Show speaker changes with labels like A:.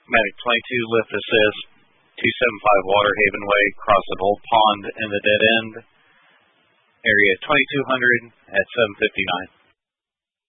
A: Medic 22, lift assist, 275 Water Haven Way, cross an old pond in the dead end, area 2200 at 7:59.